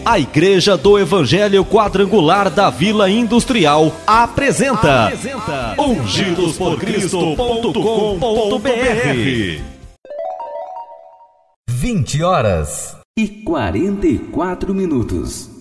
A Igreja do Evangelho Quadrangular da Vila Industrial apresenta ungidosporcristo.com.br. 20h44.